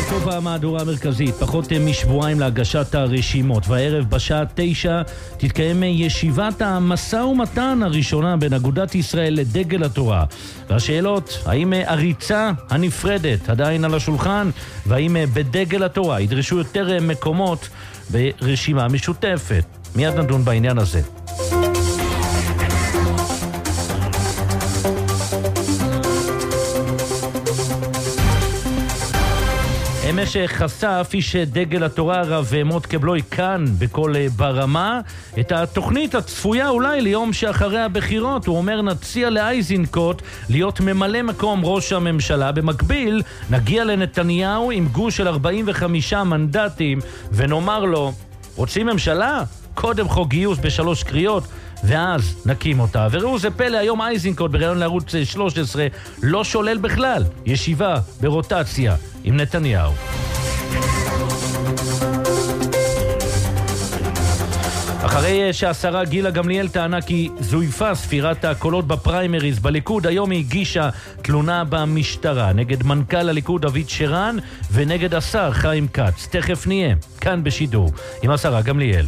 סוף המהדורה המרכזית, פחות משבועיים להגשת הרשימות, והערב בשעה 9 תתקיים ישיבת המשא ומתן הראשונה בין אגודת ישראל לדגל התורה. והשאלות, האם הריצה הנפרדת עדיין על השולחן, והאם בדגל התורה ידרשו יותר מקומות ברשימה משותפת. מיד נדון בעניין הזה. אמש חשף איש דגל התורה הרב מוטקה בלוי כאן בכל ברמה את התוכנית הצפויה אולי ליום שאחרי הבחירות. הוא אומר, נציע לאיזנקוט להיות ממלא מקום ראש הממשלה, במקביל נגיע לנתניהו עם גוש של 45 מנדטים ונאמר לו, רוצים ממשלה? קודם חוק גיוס ב3 קריאות ואז נקים אותה. וראו זה פלא, היום איזנקוט בראיון לערוץ 13 לא שולל בכלל ישיבה ברוטציה עם נתניהו. אחרי שהשרה גילה גמליאל טענה כי זויפה ספירת הקולות בפריימריז בליכוד, היום היא הגישה תלונה במשטרה נגד מנכ"ל הליכוד דוד שרן ונגד השר חיים כץ. תכף נהיה כאן בשידור עם השרה גמליאל.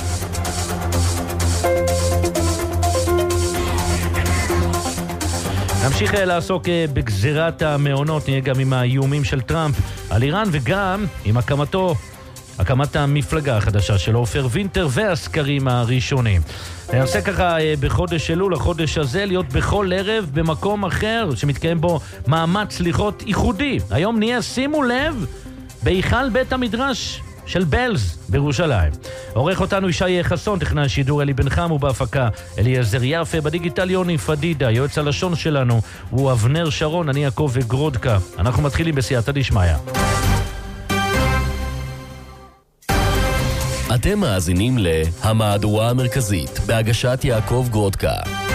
נמשיך לעסוק בגזירת המעונות, נהיה גם עם האיומים של טראמפ על איראן וגם עם הקמת המפלגה החדשה של עופר וינטר והסקרים הראשונים. ננסה ככה בחודש אלול, החודש הזה, להיות בכל ערב במקום אחר שמתקיים בו מאמץ סליחות ייחודי. היום נהיה, שימו לב, בהיכל בית המדרש של בלז בירושלים. עורך אותנו ישי חסון, טכנאי השידור אלי בן חם, ובהפקה אליעזר יפה, בדיגיטל יוני פדידה, יועץ הלשון שלנו הוא אבנר שרון, אני יעקב וגרודקה. אנחנו מתחילים בסייעתא דשמיא. אתם מאזינים להמהדורה המרכזית בהגשת יעקב גרודקה.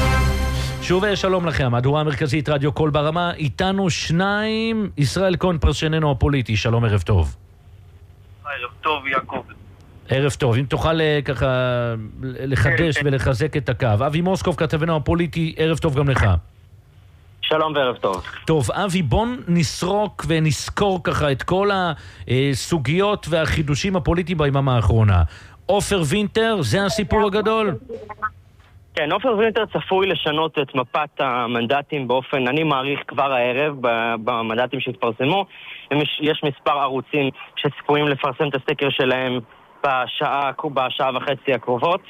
שוב שלום לכם, המהדורה המרכזית רדיו קול ברמה, איתנו שניים, ישראל כהן פרשננו הפוליטי, שלום, ערב טוב. ערב טוב יעקב. ערב טוב, אם תוכל ככה לחדש ולחזק את הקו. אבי מוסקוב כתבנו הפוליטי, ערב טוב גם לך. שלום וערב טוב. טוב, אבי, בוא נסרוק ונזכור ככה את כל הסוגיות והחידושים הפוליטיים ביממה האחרונה. עופר וינטר, זה הסיפור הגדול? כן, עופר וינטר צפוי לשנות את מפת המנדטים באופן, אני מעריך כבר הערב במנדטים שהתפרסמו. יש מספר ערוצים שצפויים לפרסם את הסקר שלהם בשעה וחצי הקרובות.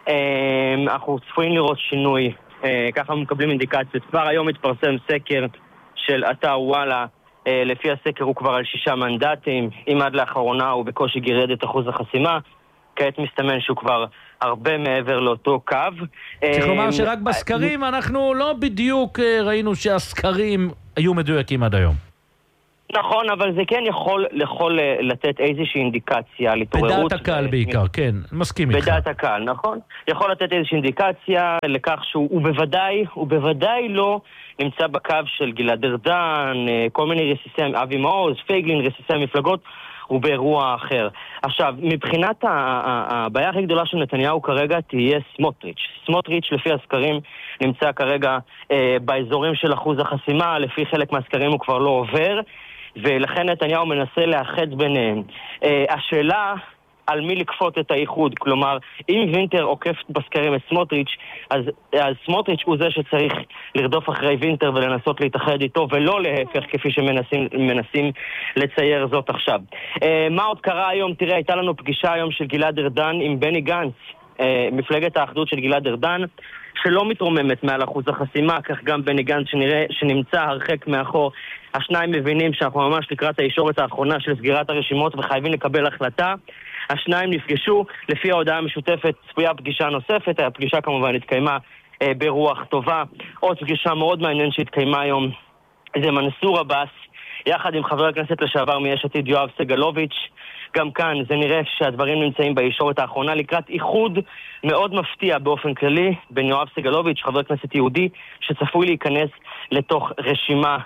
אנחנו צפויים לראות שינוי, ככה מקבלים אינדיקציות. כבר היום התפרסם סקר של אתר וואלה, לפי הסקר הוא כבר על 6 מנדטים, אם עד לאחרונה הוא בקושי גירד את אחוז החסימה, כעת מסתמן שהוא כבר הרבה מעבר לאותו קו. צריך לומר שרק בסקרים אנחנו לא בדיוק ראינו שהסקרים היו מדויקים עד היום. נכון, אבל זה כן יכול לתת איזושהי אינדיקציה להתעוררות. בדעת הקהל בעיקר, כן, מסכים איתך. בדעת הקהל, נכון. יכול לתת איזושהי אינדיקציה לכך שהוא בוודאי לא נמצא בקו של גלעד ארדן, כל מיני רסיסי, אבי מעוז, פייגלין, רסיסי המפלגות, הוא באירוע אחר. עכשיו, מבחינת הבעיה הכי גדולה של נתניהו כרגע תהיה סמוטריץ'. סמוטריץ' לפי הסקרים נמצא כרגע באזורים של אחוז החסימה, לפי חלק מהסקרים הוא כבר לא עובר, ולכן נתניהו מנסה לאחד ביניהם. השאלה על מי לקפות את האיחוד, כלומר, אם וינטר עוקף בסקרים את סמוטריץ', אז סמוטריץ' הוא זה שצריך לרדוף אחרי וינטר ולנסות להתאחד איתו, ולא להפך כפי שמנסים לצייר זאת עכשיו. מה עוד קרה היום? תראה, הייתה לנו פגישה היום של גלעד ארדן עם בני גנץ, מפלגת האחדות של גלעד ארדן, שלא מתרוממת מעל אחוז החסימה, כך גם בני גנץ שנמצא הרחק מאחור. השניים מבינים שאנחנו ממש לקראת הישורת האחרונה של סגירת הרשימות וחייבים לקבל החלטה. השניים נפגשו, לפי ההודעה המשותפת צפויה פגישה נוספת, הפגישה כמובן התקיימה ברוח טובה. עוד פגישה מאוד מעניין שהתקיימה היום זה מנסור עבאס, יחד עם חבר הכנסת לשעבר מיש עתיד יואב סגלוביץ'. גם כאן זה נראה שהדברים נמצאים בישורת האחרונה לקראת איחוד מאוד מפתיע באופן כללי בין יואב סגלוביץ', חבר כנסת יהודי שצפוי להיכנס לתוך רשימה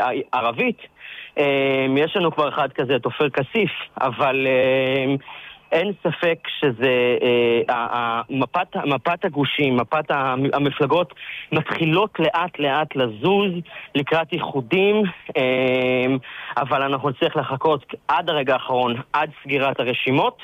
ערבית. יש לנו כבר אחד כזה, את עופר כסיף, אבל אין ספק שזה, מפת הגושים, מפת המפלגות מתחילות לאט לאט לזוז לקראת איחודים, אבל אנחנו נצטרך לחכות עד הרגע האחרון, עד סגירת הרשימות,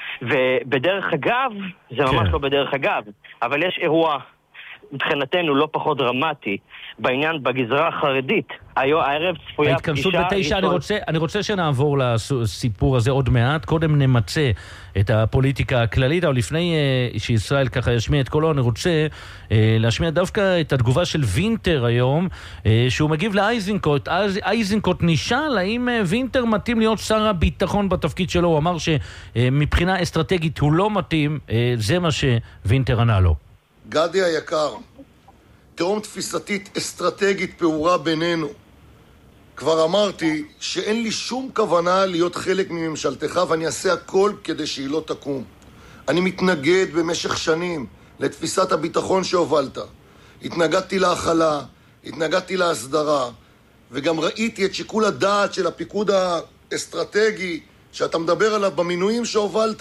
ובדרך אגב, זה ממש לא בדרך אגב, אבל יש אירוע מבחינתנו לא פחות דרמטי בעניין בגזרה החרדית. הערב צפויה ההתכנסות בתשע, אני רוצה שנעבור לסיפור הזה עוד מעט. קודם נמצא את הפוליטיקה הכללית, אבל לפני שישראל ככה ישמיע את קולו, אני רוצה להשמיע דווקא את התגובה של וינטר היום, שהוא מגיב לאייזנקוט. אייזנקוט נשאל האם וינטר מתאים להיות שר הביטחון בתפקיד שלו. הוא אמר שמבחינה אסטרטגית הוא לא מתאים, זה מה שווינטר ענה לו. גדי היקר, תהום תפיסתית אסטרטגית פעורה בינינו. כבר אמרתי שאין לי שום כוונה להיות חלק מממשלתך, ואני אעשה הכל כדי שהיא לא תקום. אני מתנגד במשך שנים לתפיסת הביטחון שהובלת. התנגדתי להחלה, התנגדתי להסדרה, וגם ראיתי את שיקול הדעת של הפיקוד האסטרטגי שאתה מדבר עליו במינויים שהובלת.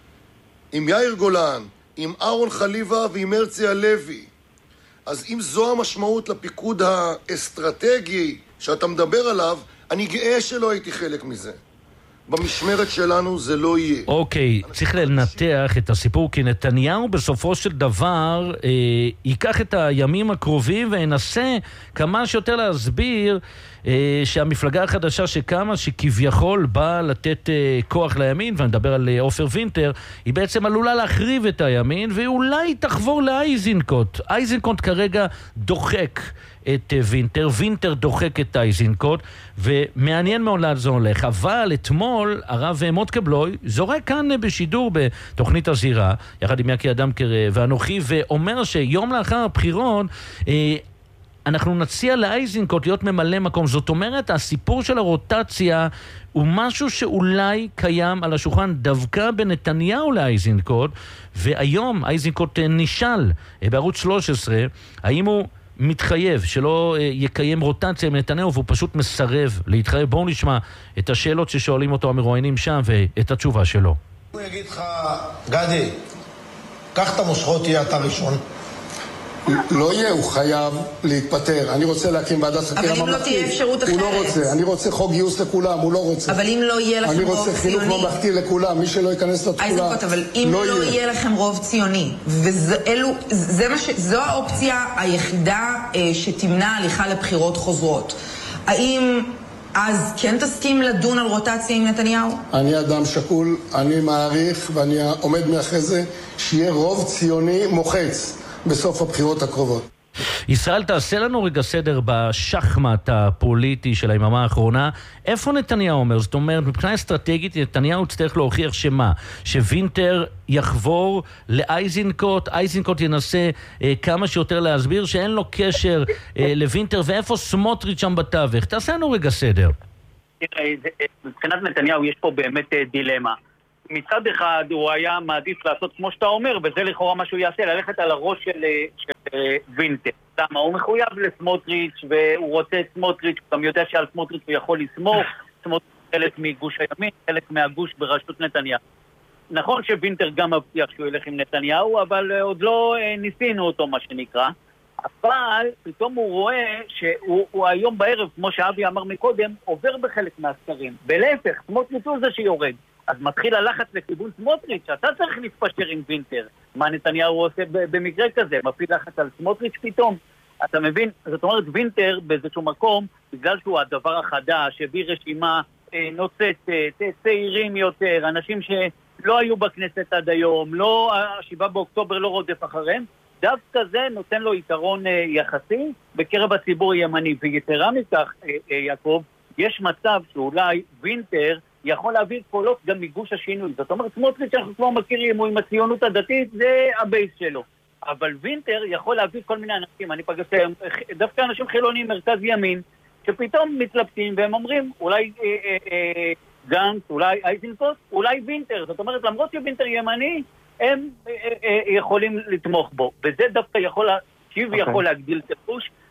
עם יאיר גולן, עם אהרון חליבה ועם הרצי הלוי. אז אם זו המשמעות לפיקוד האסטרטגי שאתה מדבר עליו, אני גאה שלא הייתי חלק מזה. במשמרת שלנו זה לא יהיה. אוקיי, צריך לנתח את הסיפור, כי נתניהו בסופו של דבר ייקח את הימים הקרובים וינסה כמה שיותר להסביר שהמפלגה החדשה שקמה, שכביכול באה לתת כוח לימין, ואני מדבר על עופר וינטר, היא בעצם עלולה להחריב את הימין, ואולי תחבור לאייזנקוט. אייזנקוט כרגע דוחק את וינטר, וינטר דוחק את אייזנקוט, ומעניין מאוד לאן זה הולך. אבל אתמול הרב מוטקבלוי זורק כאן בשידור בתוכנית הזירה, יחד עם יקי אדמקר ואנוכי, ואומר שיום לאחר הבחירות אנחנו נציע לאייזנקוט להיות ממלא מקום. זאת אומרת, הסיפור של הרוטציה הוא משהו שאולי קיים על השולחן דווקא בנתניהו לאייזנקוט, והיום אייזנקוט נשאל בערוץ 13 האם הוא מתחייב שלא יקיים רוטציה עם נתניהו, והוא פשוט מסרב להתחייב. בואו נשמע את השאלות ששואלים אותו המרואיינים שם ואת התשובה שלו. הוא יגיד לך, גדי, קח את המושכות, תהיה אתה ראשון. לא יהיה, הוא חייב להתפטר. אני רוצה להקים ועדת חקירה ממלכתית. אבל אם לא תהיה אפשרות אחרת. הוא לא רוצה. אני רוצה חוק גיוס לכולם, הוא לא רוצה. אבל אם לא יהיה לכם רוב ציוני. אני רוצה חינוך ממלכתי לכולם, מי שלא ייכנס לתחולה. אייזנקוט, אבל אם לא יהיה לכם רוב ציוני, זו האופציה היחידה שתמנע הליכה לבחירות חוזרות. האם אז כן תסכים לדון על רוטציה עם נתניהו? אני אדם שקול, אני מעריך ואני עומד מאחרי זה שיהיה רוב ציוני מוחץ בסוף הבחירות הקרובות. ישראל, תעשה לנו רגע סדר בשחמט הפוליטי של היממה האחרונה. איפה נתניהו אומר? זאת אומרת, מבחינה אסטרטגית נתניהו צריך להוכיח שמה? שווינטר יחבור לאייזנקוט, אייזנקוט ינסה כמה שיותר להסביר שאין לו קשר לווינטר, ואיפה סמוטריץ' שם בתווך? תעשה לנו רגע סדר. מבחינת נתניהו יש פה באמת דילמה. מצד אחד הוא היה מעדיף לעשות כמו שאתה אומר, וזה לכאורה מה שהוא יעשה, ללכת על הראש של וינטר. למה? הוא מחויב לסמוטריץ' והוא רוצה את סמוטריץ', הוא גם יודע שעל סמוטריץ' הוא יכול לסמוך, סמוטריץ' חלק מגוש הימין, חלק מהגוש בראשות נתניהו. נכון שווינטר גם מבטיח שהוא ילך עם נתניהו, אבל עוד לא ניסינו אותו מה שנקרא. אבל פתאום הוא רואה שהוא היום בערב, כמו שאבי אמר מקודם, עובר בחלק מהסקרים. בלהפך, סמוטריץ' הוא זה שיורד. אז מתחיל הלחץ לכיוון סמוטריץ', אתה צריך להתפשר עם וינטר. מה נתניהו עושה במקרה כזה? מפעיל לחץ על סמוטריץ' פתאום. אתה מבין? זאת אומרת, וינטר באיזשהו מקום, בגלל שהוא הדבר החדש, הביא רשימה נוצאת, צעירים יותר, אנשים שלא היו בכנסת עד היום, לא, 7 באוקטובר לא רודף אחריהם, דווקא זה נותן לו יתרון יחסי בקרב הציבור הימני. ויתרה מכך, יעקב, יש מצב שאולי וינטר יכול להביא קולות גם מגוש השינוי. זאת אומרת, סמוטריץ' שאנחנו כבר מכירים, הוא עם הציונות הדתית, זה הבייס שלו. אבל וינטר יכול להביא כל מיני אנשים, אני פגשתי דווקא אנשים חילונים, מרכז ימין, שפתאום מתלבטים והם אומרים, אולי גנץ, אולי אייזנקוט, אולי וינטר. זאת אומרת, למרות שווינטר ימני, הם יכולים לתמוך בו. וזה דווקא יכול להגדיל את הפוש.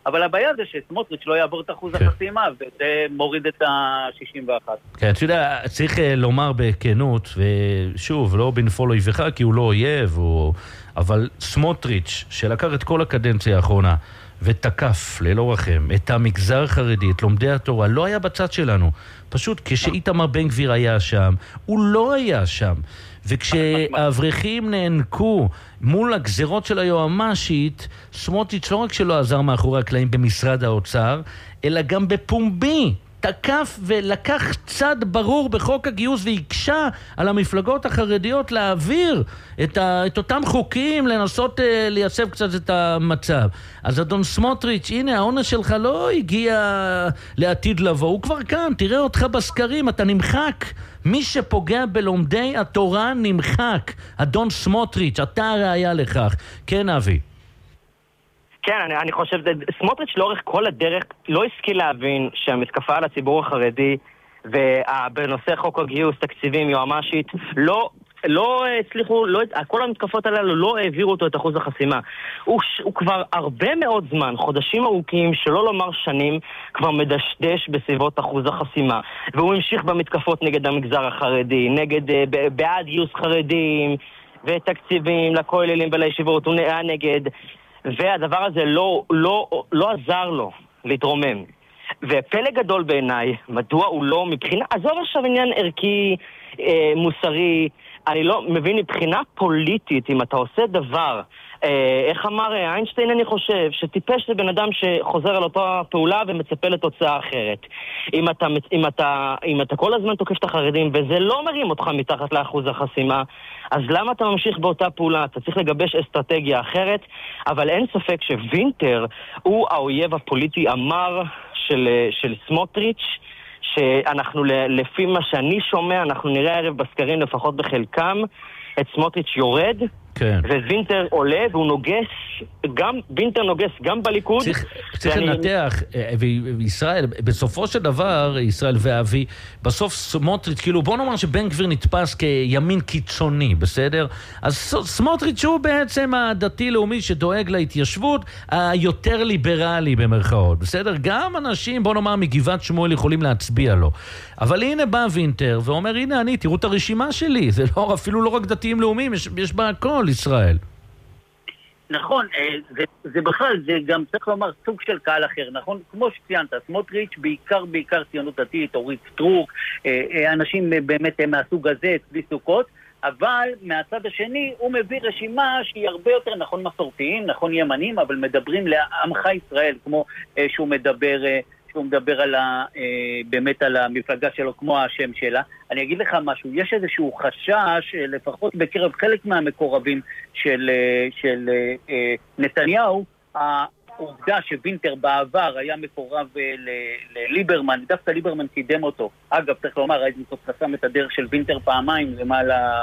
אבל הבעיה זה שסמוטריץ' לא יעבור את אחוז החסימה, וזה מוריד את ה-61. כן, אתה יודע, צריך לומר בכנות, ושוב, לא בנפול אויבך, כי הוא לא אויב, אבל סמוטריץ', שלקח את כל הקדנציה האחרונה, ותקף ללא רחם את המגזר החרדי, את לומדי התורה, לא היה בצד שלנו. פשוט כשאיתמר בן גביר היה שם, הוא לא היה שם. וכשהאברכים נענקו מול הגזרות של היועמ"שית, סמוטריץ' לא רק שלא עזר מאחורי הקלעים במשרד האוצר, אלא גם בפומבי. תקף ולקח צד ברור בחוק הגיוס והקשה על המפלגות החרדיות להעביר את אותם חוקים, לנסות לייצב קצת את המצב. אז אדון סמוטריץ', הנה העונש שלך לא הגיע לעתיד לבוא, הוא כבר כאן, תראה אותך בסקרים, אתה נמחק. מי שפוגע בלומדי התורה נמחק. אדון סמוטריץ', אתה הראיה לכך. כן, אבי. כן, אני חושב, סמוטריץ' לאורך כל הדרך לא השכיל להבין שהמתקפה על הציבור החרדי ובנושא חוק הגיוס, תקציבים, יועמ"שית, לא הצליחו, כל המתקפות הללו לא העבירו אותו את אחוז החסימה. הוא כבר הרבה מאוד זמן, חודשים ארוכים, שלא לומר שנים, כבר מדשדש בסביבות אחוז החסימה. והוא המשיך במתקפות נגד המגזר החרדי, בעד גיוס חרדים ותקציבים לכוללים ולישיבות, הוא נראה נגד... והדבר הזה לא עזר לו להתרומם. ופלא גדול בעיניי, מדוע הוא לא מבחינה, עזוב עכשיו עניין ערכי, מוסרי, אני לא מבין מבחינה פוליטית, אם אתה עושה דבר, איך אמר איינשטיין, אני חושב, שטיפש זה בן אדם שחוזר על אותה פעולה ומצפה לתוצאה אחרת. אם אתה כל הזמן תוקף את החרדים וזה לא מרים אותך מתחת לאחוז החסימה, אז למה אתה ממשיך באותה פעולה? אתה צריך לגבש אסטרטגיה אחרת, אבל אין ספק שווינטר הוא האויב הפוליטי המר של סמוטריץ', שאנחנו, לפי מה שאני שומע, אנחנו נראה ערב בסקרים לפחות בחלקם, את סמוטריץ' יורד, כן. ווינטר עולה, והוא נוגס, וינטר נוגס גם בליכוד. צריך לנתח, וישראל, בסופו של דבר, ישראל ואבי, בסוף סמוטריץ', כאילו בוא נאמר שבן גביר נתפס כימין קיצוני, בסדר? אז סמוטריץ' הוא בעצם הדתי-לאומי שדואג להתיישבות, היותר ליברלי במרכאות, בסדר? גם אנשים, בוא נאמר, מגבעת שמואל יכולים להצביע לו. אבל הנה בא וינטר ואומר, הנה אני, תראו את הרשימה שלי, זה לא, אפילו לא רק דתיים לאומיים, יש בה הכל, ישראל. נכון, זה בכלל, זה גם צריך לומר סוג של קהל אחר, נכון? כמו שציינת, סמוטריץ' בעיקר ציונות דתית, אורית סטרוק, אנשים באמת מהסוג הזה, צבי סוכות, אבל מהצד השני הוא מביא רשימה שהיא הרבה יותר נכון מסורתיים, נכון ימנים, אבל מדברים לעמך ישראל, כמו שהוא מדבר על באמת על המפלגה שלו כמו השם שלה. אני אגיד לך משהו, יש איזשהו חשש, לפחות בקרב חלק מהמקורבים של נתניהו, העובדה שווינטר בעבר היה מקורב לליברמן, דווקא ליברמן קידם אותו. אגב, צריך לומר, הייתי חסם את הדרך של וינטר פעמיים למעלה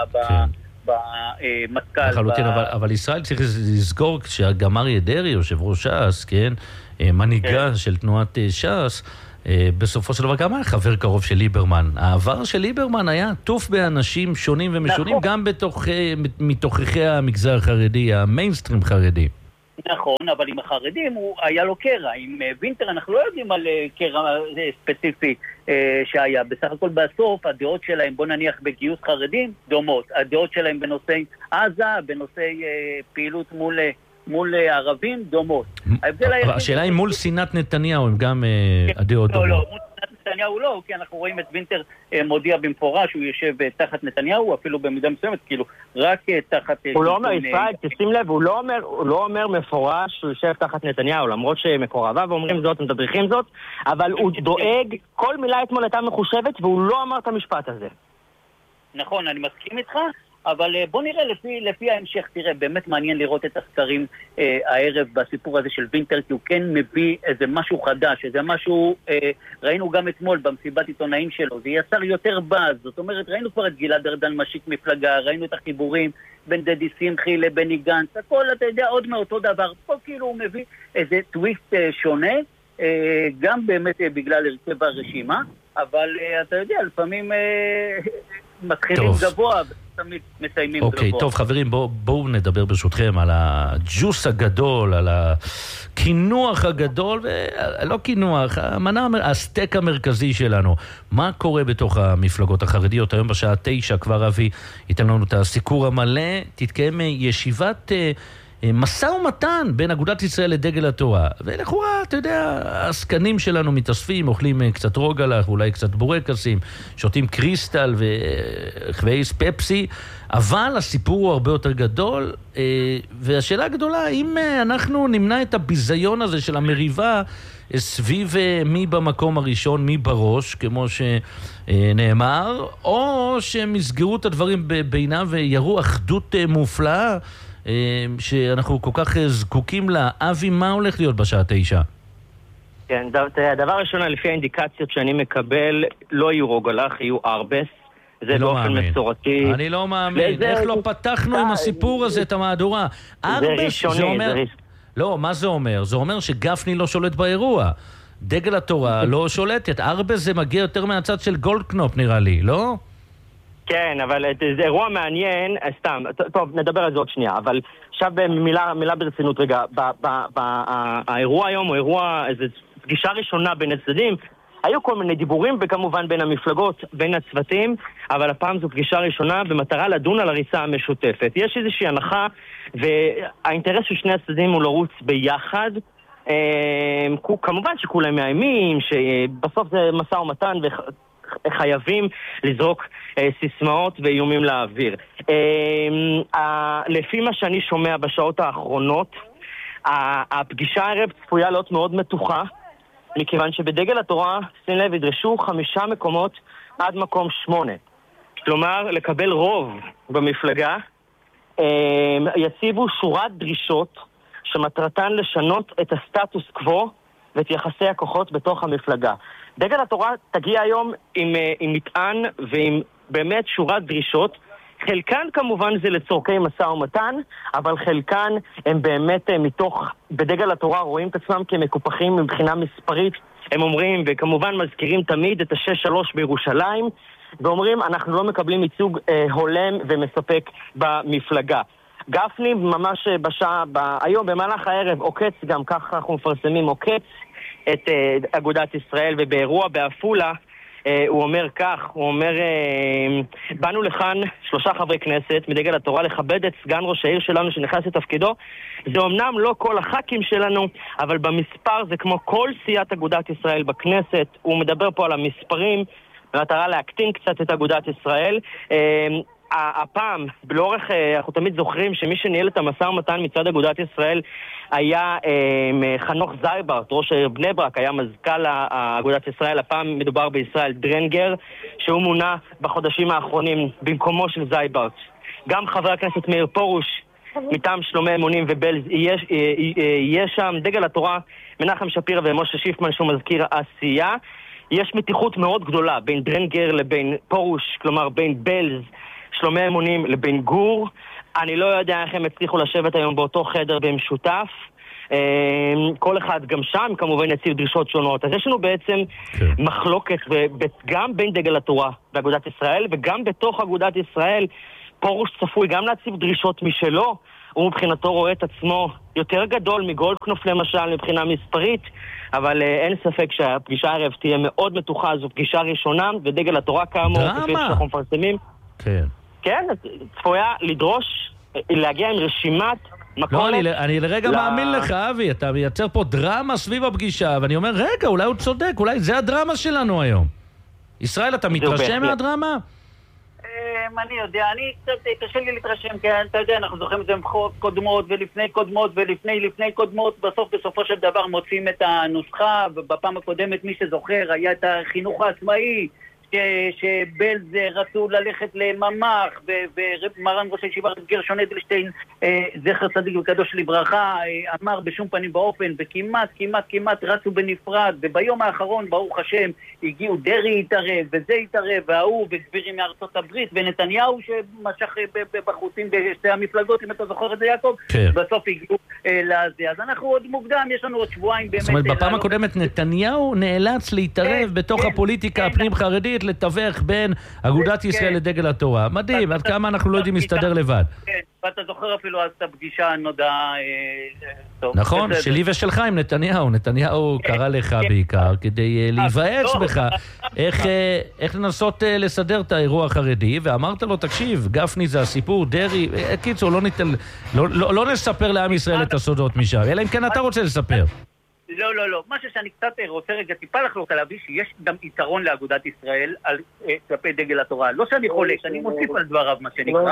במטכ"ל. לחלוטין, אבל ישראל צריך לזכור שגם אריה דרעי, יושב ראש ש"ס, כן, מנהיגה של תנועת ש"ס, בסופו של דבר גם היה חבר קרוב של ליברמן. העבר של ליברמן היה טוף באנשים שונים ומשונים, גם מתוככי המגזר החרדי, המיינסטרים חרדי. נכון, אבל עם החרדים היה לו קרע. עם וינטר אנחנו לא יודעים על קרע ספציפי שהיה. בסך הכל בסוף הדעות שלהם, בוא נניח בגיוס חרדים, דומות. הדעות שלהם בנושאי עזה, בנושאי פעילות מול ערבים, דומות. השאלה היא מול שנאת נתניהו, הם גם הדעות דומות. לא, מול שנאת נתניהו לא, כי אנחנו רואים את וינטר מודיע במפורש, הוא יושב תחת נתניהו, אפילו במידה מסוימת, כאילו, רק תחת... הוא לא אומר, ישראל, תשים לב, הוא לא אומר מפורש שהוא יושב תחת נתניהו, למרות שמקורביו אומרים זאת, מדריכים זאת, אבל הוא דואג, כל מילה אתמול הייתה מחושבת, והוא לא אמר את המשפט הזה. נכון, אני מסכים איתך, אבל בוא נראה לפי ההמשך, תראה, באמת מעניין לראות את הסקרים הערב בסיפור הזה של וינטר, כי הוא כן מביא איזה משהו חדש, איזה משהו, ראינו גם אתמול במסיבת עיתונאים שלו, זה יצר יותר באז, זאת אומרת, ראינו כבר את גלעד ארדן משיק מפלגה, ראינו את החיבורים בין דדי שמחי לבני גנץ, הכל, אתה יודע, עוד מאותו דבר, פה כאילו הוא מביא איזה טוויסט שונה, גם באמת בגלל הרכב הרשימה, אבל אתה יודע, לפעמים מתחילים גבוה, תמיד מסיימים גבוה. אוקיי, טוב חברים, בואו נדבר ברשותכם על הג'וס הגדול, על הכינוח הגדול, ולא כינוח, הסטייק המרכזי שלנו. מה קורה בתוך המפלגות החרדיות? היום בשעה 9 כבר אבי ייתן לנו את הסיקור המלא, תתקיים ישיבת משא ומתן בין אגודת ישראל לדגל התורה. ולכאורה, אתה יודע, הסקנים שלנו מתאספים, אוכלים קצת רוגלח, אולי קצת בורקסים, שותים קריסטל וחווייס פפסי, אבל הסיפור הוא הרבה יותר גדול, והשאלה הגדולה, האם אנחנו נמנע את הביזיון הזה של המריבה סביב מי במקום הראשון, מי בראש, כמו שנאמר, או שהם יסגרו את הדברים בינם ויראו אחדות מופלאה, שאנחנו כל כך זקוקים לה. אבי, מה הולך להיות בשעה 9? כן, הדבר הראשון, לפי האינדיקציות שאני מקבל, לא יהיו רוגלח, יהיו ארבס. זה באופן מסורתי. אני לא מאמין. איך לא פתחנו עם הסיפור הזה את המהדורה? ארבס, זה אומר... לא, מה זה אומר? זה אומר שגפני לא שולט באירוע. דגל התורה לא שולטת. ארבס זה מגיע יותר מהצד של גולדקנופ, נראה לי, לא? כן, אבל זה אירוע מעניין, סתם, טוב, נדבר על זה עוד שנייה, אבל עכשיו מילה ברצינות רגע, האירוע היום הוא אירוע, איזו פגישה ראשונה בין הצדדים, היו כל מיני דיבורים וכמובן בין המפלגות, בין הצוותים, אבל הפעם זו פגישה ראשונה במטרה לדון על הריסה המשותפת. יש איזושהי הנחה, והאינטרס של שני הצדדים הוא לרוץ ביחד, כמובן שכולם מאיימים, שבסוף זה משא ומתן וחייבים לזרוק סיסמאות ואיומים לאוויר. לפי מה שאני שומע בשעות האחרונות, הפגישה הערב צפויה להיות מאוד מתוחה, מכיוון שבדגל התורה, שים לב, ידרשו 5 מקומות עד מקום 8. כלומר, לקבל רוב במפלגה, יציבו שורת דרישות שמטרתן לשנות את הסטטוס קוו ואת יחסי הכוחות בתוך המפלגה. דגל התורה תגיע היום עם מטען ועם באמת שורת דרישות. חלקן כמובן זה לצורכי משא ומתן, אבל חלקן הם באמת בדגל התורה רואים את עצמם כמקופחים מבחינה מספרית. הם אומרים, וכמובן מזכירים תמיד את ה-6-3 בירושלים, ואומרים אנחנו לא מקבלים ייצוג הולם ומספק במפלגה. גפני ממש היום במהלך הערב עוקץ, גם ככה אנחנו מפרסמים, עוקץ את אגודת ישראל, ובאירוע באפולה הוא אומר כך, הוא אומר, באנו לכאן 3 חברי כנסת מדגל התורה לכבד את סגן ראש העיר שלנו שנכנס לתפקידו. זה אמנם לא כל הח"כים שלנו, אבל במספר זה כמו כל סיעת אגודת ישראל בכנסת. הוא מדבר פה על המספרים במטרה להקטין קצת את אגודת ישראל. הפעם, לאורך, אנחנו תמיד זוכרים שמי שניהל את המשא ומתן מצד אגודת ישראל היה חנוך זייברט, ראש העיר בני ברק, היה מזכ"ל אגודת ישראל. הפעם מדובר בישראל דרנגר, שהוא מונה בחודשים האחרונים במקומו של זייברט. גם חבר הכנסת מאיר פורוש, מטעם שלומי אמונים ובלז, יהיה שם. דגל התורה, מנחם שפירא ומשה שיפמן, שהוא מזכיר העשייה. יש מתיחות מאוד גדולה בין דרנגר לבין פורוש, כלומר בין בלז, שלומי אמונים לבין גור. אני לא יודע איך הם הצליחו לשבת היום באותו חדר במשותף. כל אחד גם שם כמובן יציב דרישות שונות. אז יש לנו בעצם מחלוקת גם בין דגל התורה באגודת ישראל וגם בתוך אגודת ישראל. פורוש צפוי גם להציב דרישות משלו. הוא מבחינתו רואה את עצמו יותר גדול מגולדקנופ למשל מבחינה מספרית, אבל אין ספק שהפגישה הערב תהיה מאוד מתוחה. זו פגישה ראשונה, ודגל התורה כאמור, כפי שאנחנו מפרסמים. כן. כן, צפויה לדרוש, להגיע עם רשימת מכולת. לא, אני לרגע מאמין לך, אבי, אתה מייצר פה דרמה סביב הפגישה, ואני אומר, רגע, אולי הוא צודק, אולי זה הדרמה שלנו היום. ישראל, אתה מתרשם מהדרמה? אני יודע, אני קצת קשה לי להתרשם, כי אתה יודע, אנחנו זוכרים את זה מבחירות קודמות ולפני קודמות ולפני קודמות, בסופו של דבר מוצאים את הנוסחה, ובפעם הקודמת מי שזוכר היה את החינוך העצמאי, שבלז רצו ללכת לממ"ח, ומרן ראש הישיבה גרשון אדלשטיין, זכר צדיק וקדוש לברכה, אמר בשום פנים באופן, וכמעט רצו בנפרד, וביום האחרון ברוך השם הגיעו דרי התערב וזה התערב והוא וגבירים מארצות הברית ונתניהו שמשך בחוצים בשתי המפלגות, אם אתה זוכר את זה יעקב, בסוף הגיעו לזה. אז אנחנו עוד מוקדם, יש לנו עוד שבועיים באמת. זאת אומרת, בפעם הקודמת נתניהו נאלץ להתערב בתוך הפוליטיקה הפנים חרדית, פוליטית לתווך בין אגודת ישראל לדגל התורה. מדהים, עד כמה אנחנו לא יודעים להסתדר לבד. כן, ואתה זוכר אפילו אז את הפגישה הנודעה... נכון, שלי ושלך עם נתניהו. נתניהו קרא לך בעיקר כדי להיוועץ בך איך לנסות לסדר את האירוע החרדי, ואמרת לו, תקשיב, גפני זה הסיפור, דרי, קיצור, לא נספר לעם ישראל את הסודות משם, אלא אם כן אתה רוצה לספר. לא. משהו שאני קצת רוצה רגע טיפה לחלוק עליו, שיש גם יתרון לאגודת ישראל כלפי דגל התורה. לא שאני חולק, אני מוסיף על דבריו מה שנקרא.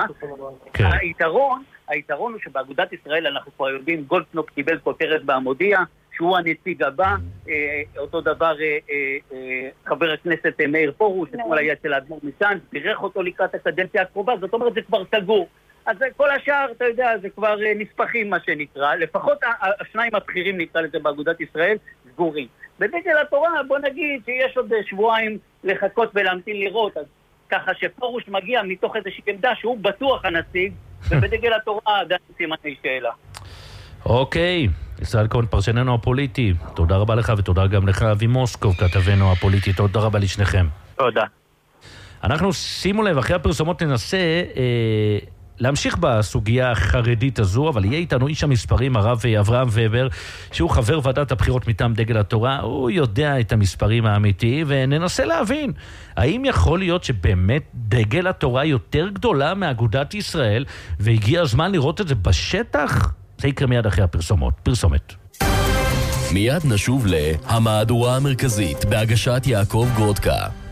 היתרון הוא שבאגודת ישראל אנחנו כבר יודעים, גולדקנופ קיבל כותרת בעמודיה, שהוא הנציג הבא, אותו דבר חבר הכנסת מאיר פרוש, אתמול היה אצל האדמו"ר מצאנז, בירך אותו לקראת הקדנציה הקרובה, זאת אומרת זה כבר סגור. אז כל השאר, אתה יודע, זה כבר נספחים מה שנקרא, לפחות השניים הבכירים נקרא לזה באגודת ישראל, סגורים. בדגל התורה בוא נגיד שיש עוד שבועיים לחכות ולהמתין לראות, אז ככה שפרוש מגיע מתוך איזושהי עמדה שהוא בטוח הנציג, ובדגל התורה עדיין סימני שאלה. אוקיי, ישראל כהן פרשננו הפוליטי, תודה רבה לך ותודה גם לך אבי מוסקוב, כתבנו הפוליטי, תודה רבה לשניכם. תודה. אנחנו, שימו לב, אחרי הפרסומות ננסה להמשיך בסוגיה החרדית הזו, אבל יהיה איתנו איש המספרים, הרב אברהם ובר, שהוא חבר ועדת הבחירות מטעם דגל התורה, הוא יודע את המספרים האמיתיים, וננסה להבין, האם יכול להיות שבאמת דגל התורה יותר גדולה מאגודת ישראל, והגיע הזמן לראות את זה בשטח? זה יקרה מיד אחרי הפרסומות. פרסומת. מיד נשוב להמהדורה המרכזית, בהגשת יעקב גרודקה.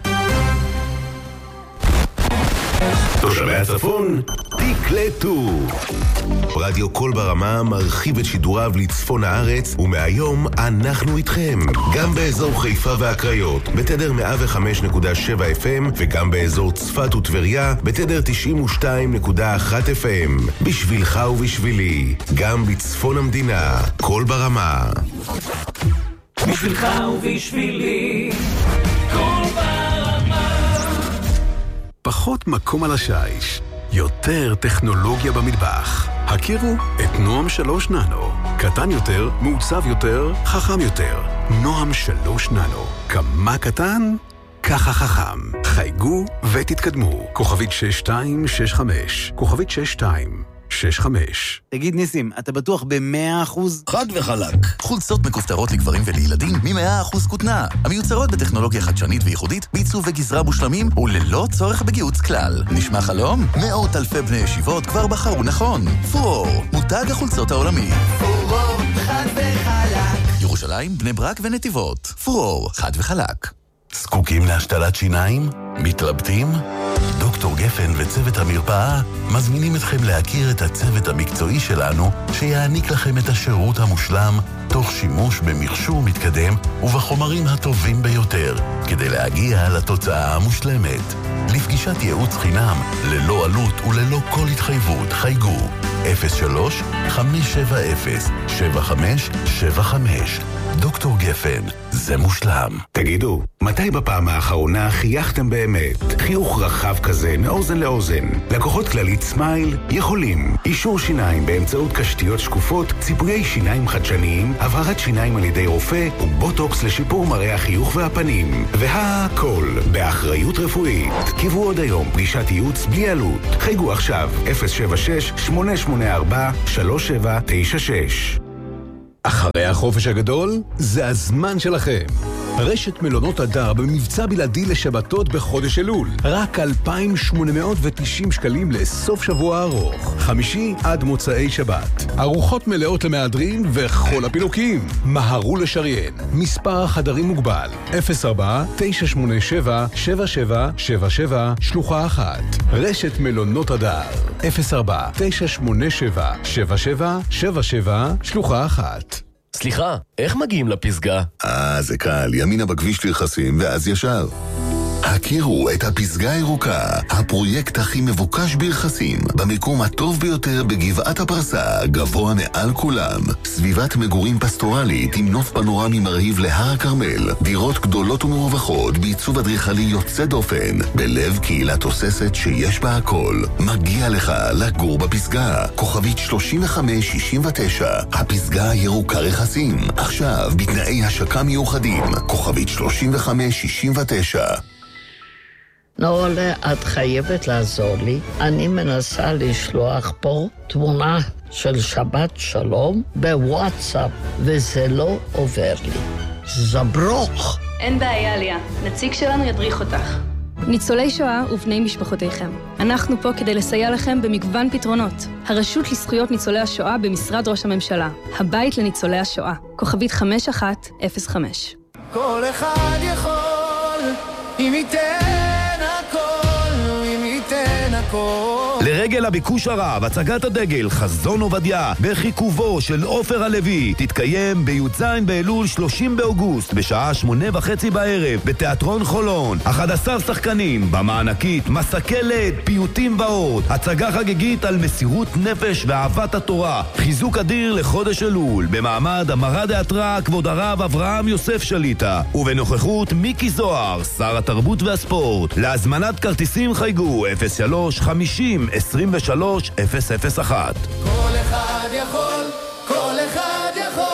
תושבי הצפון, תקלטו. רדיו קול ברמה מרחיב את שידוריו לצפון הארץ, ומהיום אנחנו איתכם. גם באזור חיפה והקריות, בתדר 105.7 FM, וגם באזור צפת וטבריה, בתדר 92.1 FM. בשבילך ובשבילי, גם בצפון המדינה, קול ברמה. בשבילך ובשבילי, קול ברמה. פחות מקום על השיש, יותר טכנולוגיה במטבח. הכירו את נועם 3 ננו. קטן יותר, מעוצב יותר, חכם יותר. נועם 3 ננו. כמה קטן? ככה חכם. חייגו ותתקדמו. כוכבית 6265. כוכבית 6265. תגיד ניסים, אתה בטוח ב100%? חד וחלק. חולצות מכופתרות לגברים ולילדים מ100% כותנה. המיוצרות בטכנולוגיה חדשנית וייחודית, בעיצוב וגזרה מושלמים וללא צורך בגיהוץ כלל. נשמע חלום? מאות אלפי בני ישיבות כבר בחרו נכון. פורור, מותג החולצות העולמי. פורור, חד וחלק. ירושלים, בני ברק ונתיבות. פורור, חד וחלק. זקוקים להשתלת שיניים? מתלבטים? דוקטור גפן וצוות המרפאה מזמינים אתכם להכיר את הצוות המקצועי שלנו שיעניק לכם את השירות המושלם תוך שימוש במכשור מתקדם ובחומרים הטובים ביותר כדי להגיע לתוצאה המושלמת. לפגישת ייעוץ חינם ללא עלות וללא כל התחייבות חייגו 03-570-7575. דוקטור גפן, זה מושלם. תגידו, מתי בפעם האחרונה חייכתם באמת? חיוך רחב כזה מאוזן לאוזן. לקוחות כללית סמייל יכולים. אישור שיניים באמצעות קשתיות שקופות, ציפויי שיניים חדשניים, הבהרת שיניים על ידי רופא ובוטוקס לשיפור מראה החיוך והפנים. והכל באחריות רפואית. קיבו עוד היום פגישת ייעוץ בלי עלות. חייגו עכשיו 076-884-3796. אחרי החופש הגדול, זה הזמן שלכם. רשת מלונות הדר במבצע בלעדי לשבתות בחודש אלול. רק 2,890 שקלים לסוף שבוע ארוך. חמישי עד מוצאי שבת. ארוחות מלאות למהדרין וכל הפינוקים. מהרו לשריין. מספר החדרים מוגבל. 04-987-7777 שלוחה 1. רשת מלונות הדר. 04-987-7777 שלוחה 1. סליחה, איך מגיעים לפסגה? זה קל, ימינה בכביש לרכסים ואז ישר. הכירו את הפסגה הירוקה, הפרויקט הכי מבוקש ברכסים, במקום הטוב ביותר בגבעת הפרסה, גבוה מעל כולם. סביבת מגורים פסטורלית עם נוף פנורמי מרהיב להר הכרמל, דירות גדולות ומרווחות בעיצוב אדריכלי יוצא דופן, בלב קהילה תוססת שיש בה הכל. מגיע לך לגור בפסגה. כוכבית 3569, הפסגה הירוקה רכסים, עכשיו בתנאי השקה מיוחדים. כוכבית 3569. נורלה, את חייבת לעזור לי. אני מנסה לשלוח פה תמונה של שבת שלום בוואטסאפ, וזה לא עובר לי. זברוך. אין בעיה, ליה. נציג שלנו ידריך אותך. ניצולי שואה ובני משפחותיכם. אנחנו פה כדי לסייע לכם במגוון פתרונות. הרשות לזכויות ניצולי השואה במשרד ראש הממשלה. הבית לניצולי השואה. כוכבית 5105. כל אחד יכול, אם ייתן הכל, אם ייתן הכל. לרגל הביקוש הרב, הצגת הדגל חזון עובדיה בחיכובו של עופר הלוי תתקיים בי"ז באלול 30 באוגוסט בשעה 8:30 בערב בתיאטרון חולון. 11 שחקנים במענקית, מסקלת, פיוטים ועוד. הצגה חגיגית על מסירות נפש ואהבת התורה. חיזוק אדיר לחודש אלול במעמד המרא דאתרא כבוד הרב אברהם יוסף שליטה ובנוכחות מיקי זוהר, שר התרבות והספורט. להזמנת כרטיסים חייגו 03-50-23-001. כל אחד יכול, כל אחד יכול.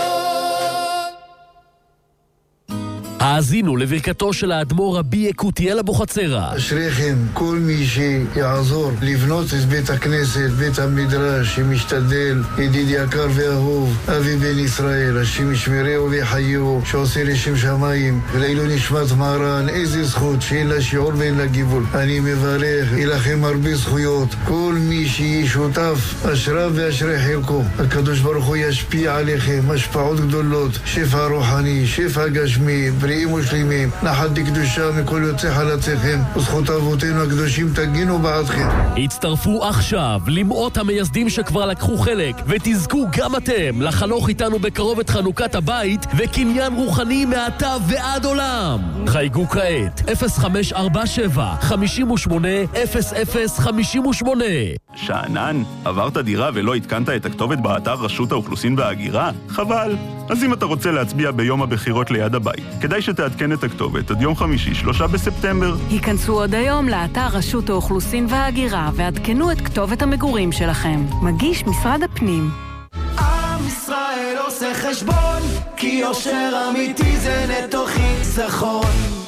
האזינו לברכתו של האדמו"ר רבי יקותיאל אבוחצירא. אשריכם, כל מי שיעזור לבנות את בית הכנסת, בית המדרש, שמשתדל, ידיד יקר ואהוב, אבי בן ישראל, השם ישמרהו ויחייהו, שעושה לשם שמיים, ולעילו נשמת מרן, איזה זכות שאין לה שיעור ואין לה גיבול. אני מברך, ילכם הרבה זכויות, כל מי שיהיה שותף, אשריו ואשרי חלקו. הקדוש ברוך הוא ישפיע עליכם, השפעות גדולות, שפע רוחני, שפע גשמי, בריאים ושלימים, נחת דקדושה מכל יוצא חלציכם, וזכות אבותינו הקדושים תגינו בעדכם. הצטרפו עכשיו למאות המייסדים שכבר לקחו חלק, ותזכו גם אתם לחנוך איתנו בקרוב את חנוכת הבית וקניין רוחני מעתה ועד עולם. חייגו כעת 0547 58 0058. שענן, עברת דירה ולא התקנת את הכתובת באתר רשות האוכלוסין וההגירה? חבל. אז אם אתה רוצה להצביע ביום הבחירות ליד הבית, כדאי שתעדכן את הכתובת עד יום חמישי, 3 בספטמבר. היכנסו עוד היום לאתר רשות האוכלוסין וההגירה ועדכנו את כתובת המגורים שלכם. מגיש משרד הפנים. עם ישראל עושה חשבון, כי יושר אמיתי זה נטו חיסכון.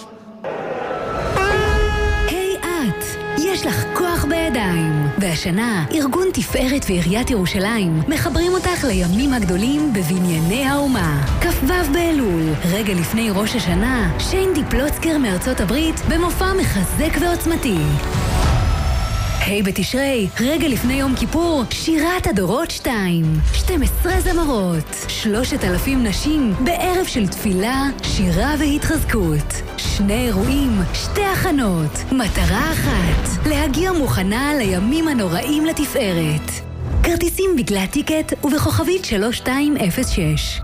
יש לך כוח בידיים. והשנה, ארגון תפארת ועיריית ירושלים מחברים אותך לימים הגדולים בבנייני האומה. כ"ו באלול, רגע לפני ראש השנה, שיין דיפלוצקר מארצות הברית במופע מחזק ועוצמתי. היי בתשרי, רגע לפני יום כיפור, שירת הדורות 2. 12 זמרות, 3,000 נשים, בערב של תפילה, שירה והתחזקות. 2 אירועים, 2 הכנות, מטרה אחת, להגיע מוכנה לימים הנוראים לתפארת. כרטיסים בגלל טיקט ובכוכבית 3206.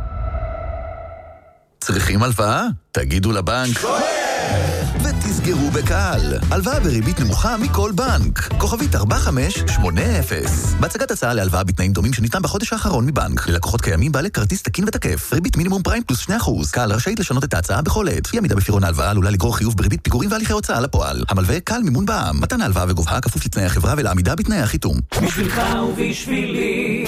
צריכים הלוואה? תגידו לבנק. ותסגרו בקהל. הלוואה בריבית נמוכה מכל בנק. כוכבית 4580. בהצגת הצעה להלוואה בתנאים דומים שניתן בחודש האחרון מבנק. ללקוחות קיימים בעלי כרטיס תקין ותקף. ריבית מינימום פריים פלוס 2%. קהל רשאית לשנות את ההצעה בכל עת. אי עמידה בפירעון ההלוואה עלולה לגרור חיוב בריבית פיגורים והליכי הוצאה לפועל. המלווה קהל מימון בע"מ. מתן ההלוואה וגובהה כפוף לתנאי החברה ולעמידה בתנאי החיתום. בשבילך ובשבילי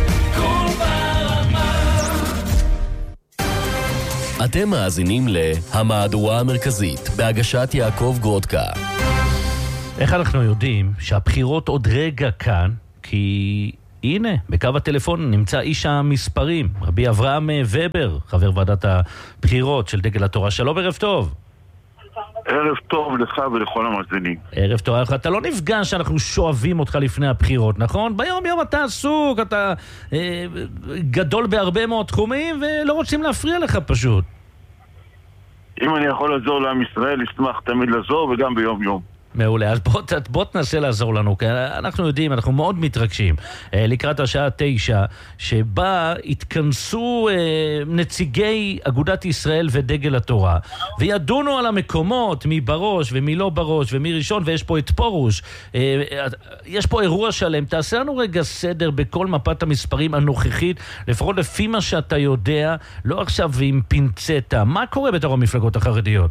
אתם מאזינים להמהדורה המרכזית בהגשת יעקב גרודקה. איך אנחנו יודעים שהבחירות עוד רגע כאן? כי הנה, בקו הטלפון נמצא איש המספרים, רבי אברהם ובר, חבר ועדת הבחירות של דגל התורה. שלום, ערב טוב. ערב טוב לך ולכל המאזינים. ערב טוב. אתה לא נפגע שאנחנו שואבים אותך לפני הבחירות, נכון? ביום יום אתה עסוק, אתה גדול בהרבה מאוד תחומים ולא רוצים להפריע לך פשוט. אם אני יכול לעזור לעם ישראל, אשמח תמיד לעזור וגם ביום יום. מעולה, אז בוא תנסה לעזור לנו, כי אנחנו יודעים, אנחנו מאוד מתרגשים לקראת השעה 9, שבה התכנסו נציגי אגודת ישראל ודגל התורה, וידונו על המקומות, מי בראש ומי לא בראש ומי ראשון, ויש פה את פורוש, יש פה אירוע שלם. תעשה לנו רגע סדר בכל מפת המספרים הנוכחית, לפחות לפי מה שאתה יודע, לא עכשיו עם פינצטה. מה קורה בתוך המפלגות החרדיות?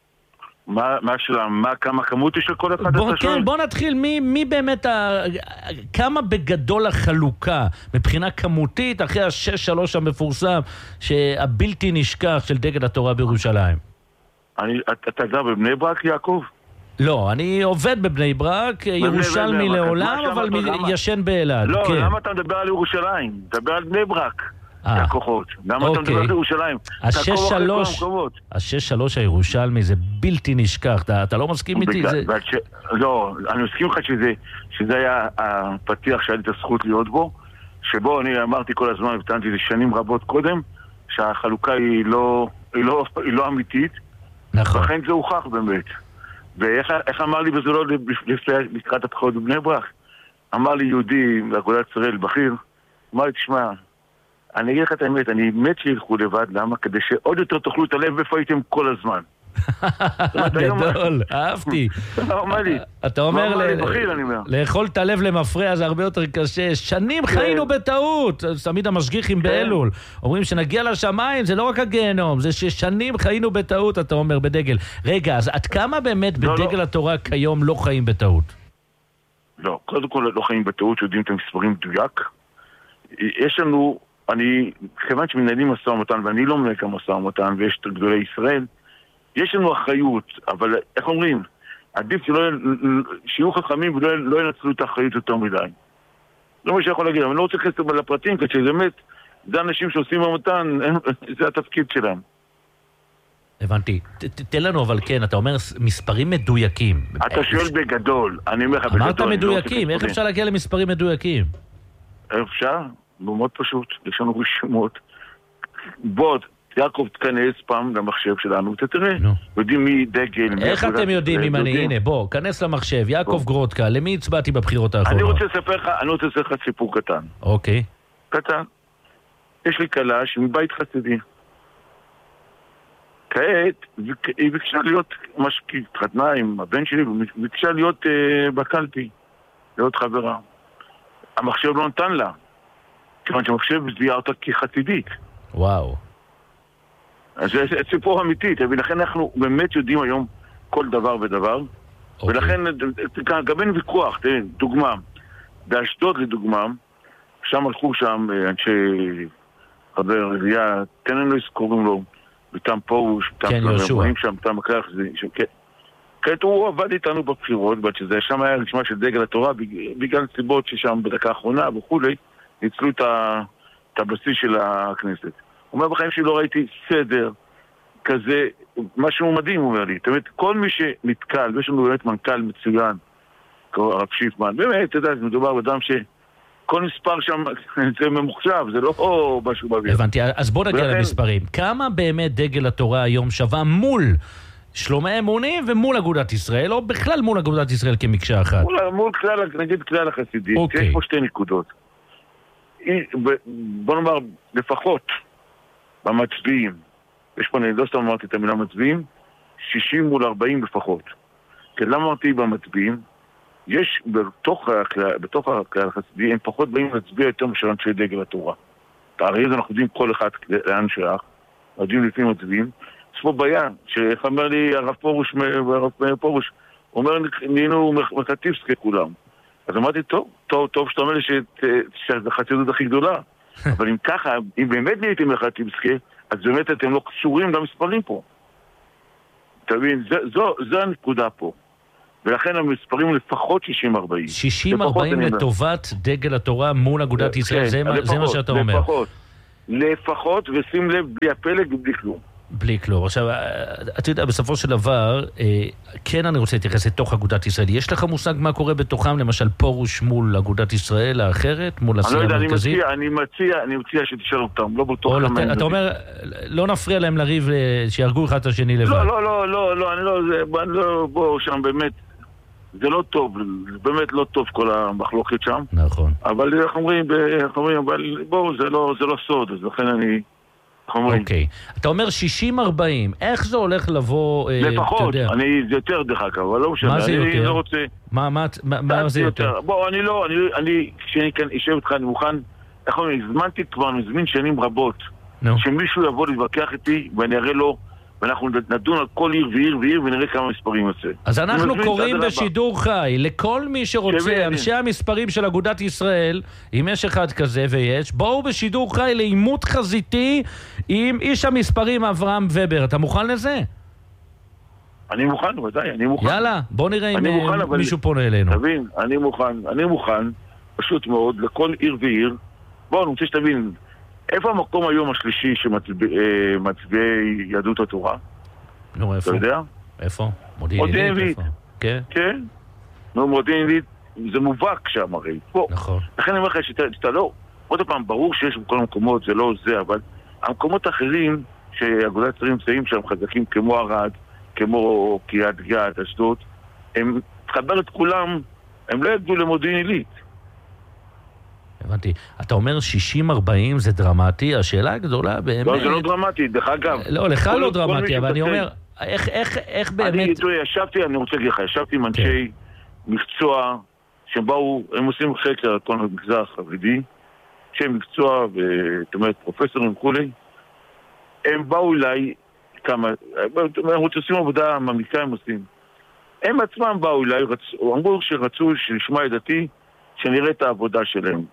כמה כמות יש לכל אחד? בוא נתחיל, מי באמת, כמה בגדול החלוקה מבחינה כמותית אחרי ה-6-3 המפורסם שהבלתי נשכח של דגל התורה בירושלים? אתה גר בבני ברק, יעקב? לא, אני עובד בבני ברק, ירושלמי לעולם, אבל ישן באלעד. לא, למה אתה מדבר על ירושלים? מדבר על בני ברק. הכוחות. למה אתה מדבר על ירושלים? ה-6-3 הירושלמי זה בלתי נשכח. אתה לא מסכים איתי? לא, אני מסכים לך שזה היה הפתיח שהיה לי את הזכות להיות בו, שבו אני אמרתי כל הזמן, וטענתי זה שנים רבות קודם, שהחלוקה היא לא אמיתית. נכון. לכן זה הוכח באמת. ואיך אמר לי בזה לא לקראת הבחירות בבני ברק? אמר לי יהודי באגודת ישראל בכיר, אמר לי, תשמע, אני אגיד לך את האמת, אני מת שילכו לבד, למה? כדי שעוד יותר תאכלו את הלב איפה הייתם כל הזמן. גדול, אהבתי. אתה אומר, לאכול את הלב למפרע זה הרבה יותר קשה. שנים חיינו בטעות. תמיד המשגיחים באלול אומרים שנגיע לשמיים, זה לא רק הגיהנום, זה ששנים חיינו בטעות, אתה אומר, בדגל. רגע, אז עד כמה באמת בדגל התורה כיום לא חיים בטעות? לא, קודם כל לא חיים בטעות, יודעים את המספרים מדויק. יש לנו, כיוון שמנהלים משא ומתן, ואני לא מנהל כמשא ומתן, ויש את גדולי ישראל, יש לנו אחריות, אבל איך אומרים? עדיף שיהיו חכמים ולא ינצלו את האחריות יותר מדי. לא מה שיכול להגיד, אבל אני לא רוצה להכנס לפרטים, כי באמת, זה אנשים שעושים במתן, זה התפקיד שלהם. הבנתי. תן לנו אבל כן, אתה אומר מספרים מדויקים. אתה שואל בגדול, אני אומר לך בגדול. אמרת מדויקים, איך אפשר להגיע למספרים מדויקים? אפשר, מאוד פשוט, יש לנו רשימות. בוא, יעקב תכנס פעם למחשב שלנו, תראה, יודעים מי דגל. איך אתם יודעים אם אני, הנה בוא, כנס למחשב, יעקב גרודקה, למי הצבעתי בבחירות האחרונות? אני רוצה לספר לך סיפור קטן. אוקיי. קטן. יש לי קלה שמבית חסידי. כעת, היא ביקשה להיות משקיעת, התחתנה עם הבן שלי, ביקשה להיות בקלפי, להיות חברה. המחשב לא נתן לה, כיוון שהמחשב זיהה אותה כחסידית. וואו. אז זה סיפור אמיתי, ולכן אנחנו באמת יודעים היום כל דבר ודבר, ולכן גם אין ויכוח, דוגמה, באשדוד לדוגמה, שם הלכו שם אנשי חבר עירייה, תן לנו קוראים לו, בתם פורוש, כן, יהושע. שם, בתם הקרח, כעת הוא עבד איתנו בבחירות, שם היה רשימה של דגל התורה, בגלל סיבות ששם בדקה האחרונה וכולי, ניצלו את הבסיס של הכנסת. הוא אומר, בחיים שלי לא ראיתי סדר כזה, משהו מדהים, הוא אומר לי. זאת אומרת, כל מי שנתקל, ויש לנו באמת מנכ"ל מצוין, הרב שיפמן, באמת, אתה יודע, זה מדובר בדם שכל מספר שם זה ממוחשב, זה לא משהו באוויר. הבנתי, אז בוא נגיע למספרים. כמה באמת דגל התורה היום שווה מול שלומי אמונים ומול אגודת ישראל, או בכלל מול אגודת ישראל כמקשה אחת? מול כלל, נגיד כלל החסידים, יש פה שתי נקודות. בוא נאמר, לפחות במצביעים, יש פה, אני לא סתם אמרתי את המילה מצביעים, 60 מול 40 לפחות. כי למה אמרתי במצביעים? יש בתוך הכלל החסידי, הם פחות באים להצביע יותר משל אנשי דגל התורה. הרי זה אנחנו יודעים כל אחד לאן שייך, יודעים לפי מצביעים. יש פה בעיה, שאיך אמר לי הרב פורוש, הוא אומר, נהיינו מקטיבסקי כולם. אז אמרתי, טוב שאתה אומר לי שזה החסידות הכי גדולה. אבל אם ככה, אם באמת נהייתם מקטיבסקי, אז באמת אתם לא קשורים למספרים פה. תבין, זו הנקודה פה. ולכן המספרים לפחות 60-40. 60-40 לטובת דגל התורה מול אגודת ישראל, זה מה שאתה אומר. לפחות, ושים לב, בלי הפלג ובלי כלום. בלי כלום. עכשיו, אתה יודע, בסופו של דבר, כן אני רוצה להתייחס לתוך אגודת ישראל. יש לך מושג מה קורה בתוכם, למשל פורוש מול אגודת ישראל האחרת, מול הסיעה המרכזית? אני מציע שתשאר אותם, לא בתוך כמה... אתה אומר, לא נפריע להם לריב, שירגו אחד את השני לבד. לא, אני לא, בואו שם באמת, זה לא טוב, באמת לא טוב כל המחלוקת שם. נכון. אבל איך אומרים, אבל בואו, זה לא סוד, אז לכן אני... אוקיי. אתה אומר 60-40, איך זה הולך לבוא, לפחות, זה יותר דרך אגב, אבל לא משנה. מה זה יותר? אני לא רוצה... מה זה יותר? בוא, כשאני כאן אשב איתך, אני מוכן, איך אומרים, הזמנתי כבר, מזמין שנים רבות, שמישהו יבוא להתווכח איתי, ואני אראה לו, ואנחנו נדון על כל עיר ועיר ועיר, ונראה כמה מספרים יוצא. אז אנחנו קוראים בשידור חי, לכל מי שרוצה, אנשי המספרים של אגודת ישראל, אם יש אחד כזה ויש, בואו בשידור חי לעימות חזיתי עם איש המספרים אברהם ובר. אתה מוכן לזה? אני מוכן, ודאי, אני מוכן. יאללה, בוא נראה אם מישהו פונה אלינו. תבין, אני מוכן, פשוט מאוד, לכל עיר ועיר. בוא, אני רוצה שתבין, איפה המקום היום השלישי שמצביעי יהדות התורה? נו, איפה? אתה יודע? איפה? מודיעין עילית? כן. כן. נו, מודיעין עילית, זה מובהק שם הרי. נכון. לכן אני אומר לך שאתה לא, עוד פעם, ברור שיש בכל המקומות, זה לא זה, אבל המקומות האחרים שאגודת ישראל נמצאים שם חזקים כמו ערד, כמו קריית גת, אשדוד, הם תחבר את כולם, הם לא יגדו למודיעין עילית. הבנתי. אתה אומר 60-40 זה דרמטי, השאלה הגדולה באמת... לא, זה לא דרמטי, דרך אגב. לא, לך לא דרמטי, אבל אני אומר, איך באמת... אני רוצה להגיד לך, ישבתי עם אנשי מקצוע שבאו, הם עושים חקר על כל המגזר החרדי, אנשי מקצוע, זאת אומרת, פרופסורים וכולי, הם באו אליי כמה, הם עושים עבודה מעמיקה, הם עושים. הם עצמם באו אליי, אמרו שרצו לשמוע את דעתי, שנראה את העבודה שלהם.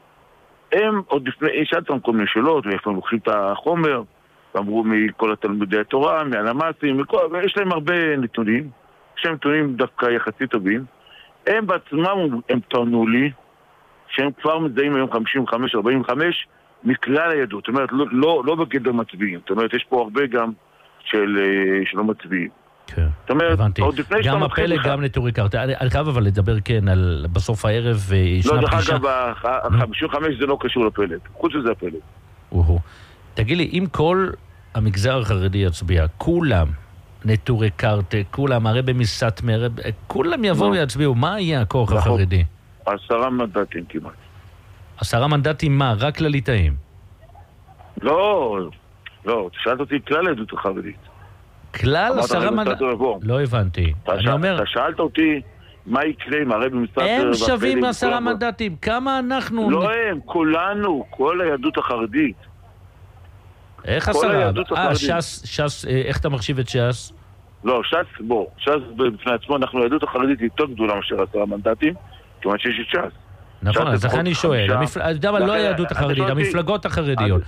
הם עוד לפני, שאלתם כל מיני שאלות, ואיפה הם לוקחים את החומר, ואמרו מכל התלמודי התורה, מהלמ"סים, ויש להם הרבה נתונים, יש להם נתונים דווקא יחסית טובים. הם בעצמם, הם טענו לי, שהם כבר מזהים היום 55-45 מכלל היהדות. זאת אומרת, לא בגדר מצביעים. זאת אומרת, יש פה הרבה גם שלא מצביעים. כן, הבנתי. גם הפלג, גם נטורי קרתא. אני חייב אבל לדבר כן על בסוף הערב ישנה פגישה. לא, דרך אגב, 55 זה לא קשור לפלג. חוץ לזה הפלג. תגיד לי, אם כל המגזר החרדי יצביע, כולם נטורי קרתא, כולם הרבי מסאטמר, כולם יבואו ויצביעו, מה יהיה הכוח החרדי? 10 מנדטים כמעט. 10 מנדטים מה? רק לליטאים? לא, שאלת אותי כלל העדות החרדית. כלל 10 מנדטים? לא הבנתי. אתה שאלת אותי מה יקרה עם הרבי מסאטמר. הם שווים 10 מנדטים, כמה אנחנו... לא הם, כולנו, כל היהדות החרדית. איך 10? ש"ס, איך אתה מחשיב את ש"ס? לא, ש"ס בפני עצמו, אנחנו היהדות החרדית יותר גדולה מאשר 10 מנדטים, כמעט שיש את ש"ס. נכון, אז לכן אני שואל, לא היהדות החרדית, המפלגות החרדיות.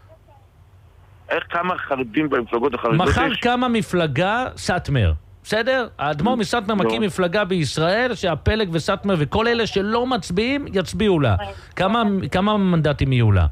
איך כמה חרדים במפלגות החרדיות? מחר כמה מפלגה סאטמר, בסדר? האדמו"ר מסאטמר מקים מפלגה בישראל שהפלג וסאטמר וכל אלה שלא מצביעים יצביעו לה. כמה מנדטים יהיו לה?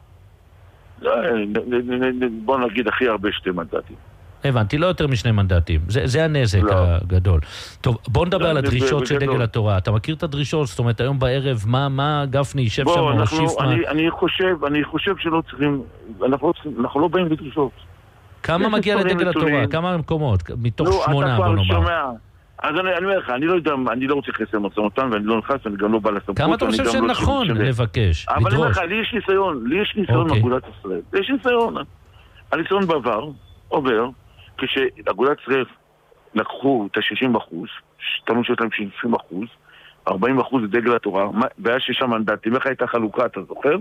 בוא נגיד הכי הרבה 2 מנדטים. הבנתי, לא יותר מ2 מנדטים. זה הנזק הגדול. טוב, בוא נדבר על הדרישות של דגל התורה. אתה מכיר את הדרישות? זאת אומרת, היום בערב, מה גפני יישב שם או שיפמן? אני חושב שלא צריכים, אנחנו לא באים בדרישות. כמה מגיע לדגל התורה? כמה מקומות? מתוך 8, בוא נאמר. אז אני אומר לך, אני לא יודע, אני לא רוצה להיכנס למשא ומתן, ואני לא נכנס, ואני גם לא בא לסמכות. כמה אתה חושב שנכון לבקש, לדרוש? אבל אני אומר לך, לי יש ניסיון מאגודת ישראל. יש ניסיון. הניסיון בעבר עובר, כשאגודת ישראל לקחו את ה-60%, טענו שיש להם 60%, 40% לדגל התורה, והיה 6 מנדטים, איך הייתה חלוקה, אתה זוכר?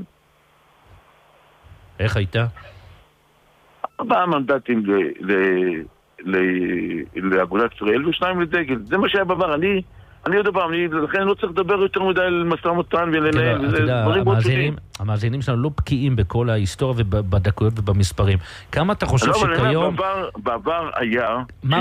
איך הייתה? 4 מנדטים לאגודת ישראל ו2 לדגל. זה מה שהיה בעבר. אני עוד פעם, לכן לא צריך לדבר יותר מדי על משא ומתן ולנהל. אתה יודע, המאזינים שלנו לא בקיאים בכל ההיסטוריה ובדקויות ובמספרים. כמה אתה חושב שכיום... בעבר היה...